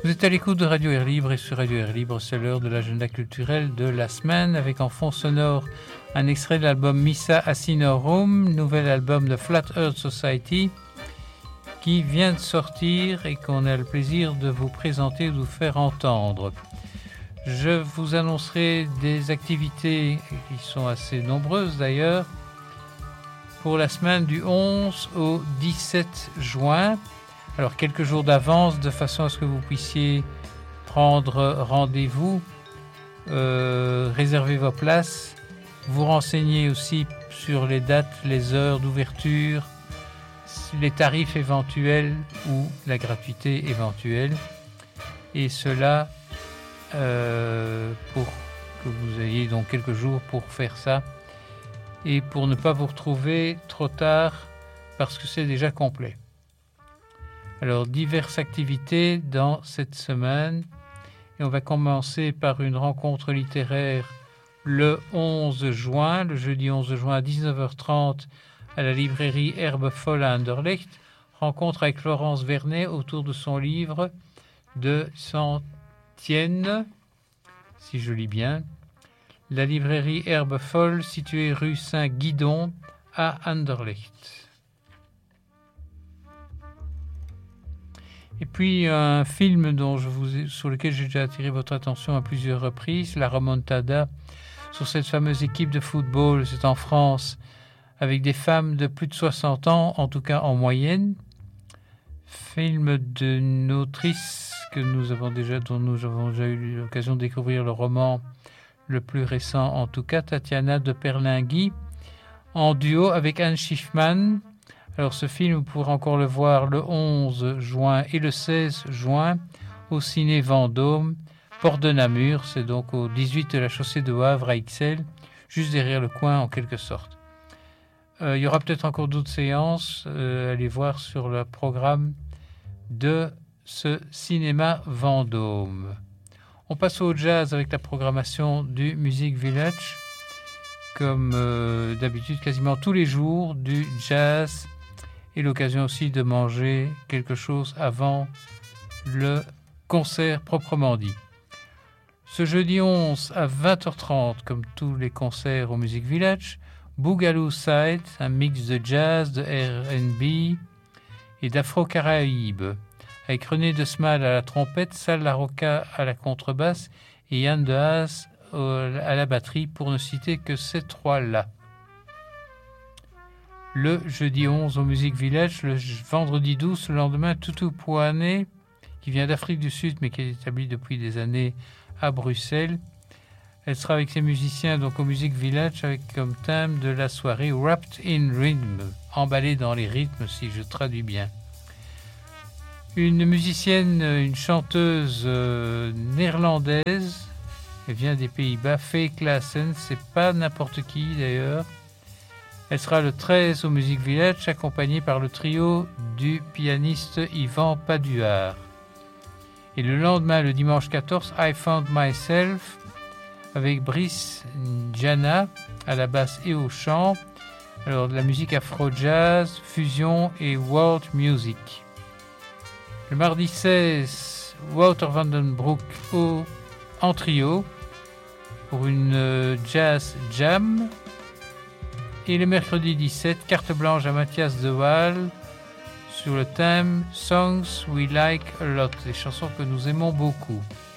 Vous êtes à l'écoute de Radio Air Libre et sur Radio Air Libre, c'est l'heure de l'agenda culturel de la semaine avec en fond sonore un extrait de l'album Missa Asinorum, nouvel album de Flat Earth Society qui vient de sortir et qu'on a le plaisir de vous présenter, de vous faire entendre. Je vous annoncerai des activités qui sont assez nombreuses d'ailleurs pour la semaine du 11 au 17 juin. Alors quelques jours d'avance de façon à ce que vous puissiez prendre rendez-vous, réserver vos places, vous renseigner aussi sur les dates, les heures d'ouverture, les tarifs éventuels ou la gratuité éventuelle. Et cela pour que vous ayez donc quelques jours pour faire ça et pour ne pas vous retrouver trop tard parce que c'est déjà complet. Alors, diverses activités dans cette semaine. Et on va commencer par une rencontre littéraire le 11 juin, le jeudi 11 juin à 19h30 à la librairie Herbe Folle à Anderlecht. Rencontre avec Florence Vernet autour de son livre de Sentienne, si je lis bien. La librairie Herbe Folle située rue Saint-Guidon à Anderlecht. Et puis un film sur lequel j'ai déjà attiré votre attention à plusieurs reprises, La Remontada, sur cette fameuse équipe de football, c'est en France, avec des femmes de plus de 60 ans, en tout cas en moyenne. Film d'une autrice dont nous avons déjà eu l'occasion de découvrir le roman le plus récent, en tout cas, Tatiana de Perlingui, en duo avec Anne Schiffman. Alors ce film, vous pourrez encore le voir le 11 juin et le 16 juin au Ciné Vendôme, Porte de Namur, c'est donc au 18 de la chaussée de Havre à Ixelles, juste derrière le coin en quelque sorte. Il y aura peut-être encore d'autres séances, allez voir sur le programme de ce cinéma Vendôme. On passe au jazz avec la programmation du Music Village, comme d'habitude quasiment tous les jours, du jazz et l'occasion aussi de manger quelque chose avant le concert proprement dit. Ce jeudi 11 à 20h30, comme tous les concerts au Music Village, Boogaloo Side, un mix de jazz, de R&B et d'afro-caraïbes, avec René de Smal à la trompette, Sal Larocca à la contrebasse et Yann de Haas à la batterie, pour ne citer que ces trois-là. Le jeudi 11 au Music Village, le vendredi 12, le lendemain, Toutou Pouané, qui vient d'Afrique du Sud, mais qui est établie depuis des années à Bruxelles. Elle sera avec ses musiciens donc au Music Village, avec comme thème de la soirée Wrapped in Rhythm, emballée dans les rythmes, si je traduis bien. Une musicienne, une chanteuse néerlandaise, elle vient des Pays-Bas, Faye Klaassen, c'est pas n'importe qui d'ailleurs. Elle sera le 13 au Music Village, accompagnée par le trio du pianiste Yvan Paduard. Et le lendemain, le dimanche 14, I Found Myself, avec Brice Njana à la basse et au chant. Alors de la musique afro-jazz, fusion et world music. Le mardi 16, Wouter van den Broek en trio pour une jazz jam. Et le mercredi 17, carte blanche à Mathias de Waal sur le thème Songs We Like a Lot, les chansons que nous aimons beaucoup.